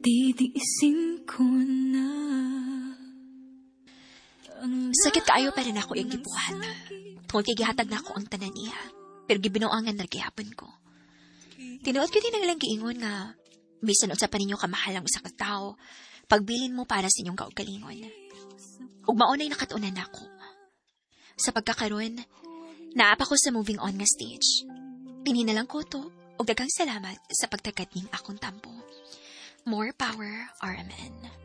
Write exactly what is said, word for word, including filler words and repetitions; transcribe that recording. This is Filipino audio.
Titiisin ko na. Sakit kaayo pa rin ako yung gibuhat. Tungkol kay gihatag na ako ang tanan niya. Pero gibinuangan na gihapon ko. Tinuod ko din ang lang giingon nga, bisan unsa pa ninyo kamahal ang usa ka tawo, pagbilin mo para sa inyong kaugalingon. Ug maunay nakatunan ako. Sa pagkakaroon, naapa ko sa moving on nga stage. Pininalang ko to, ug daghang salamat sa pagtagad ning akong tampo. More power, R M N.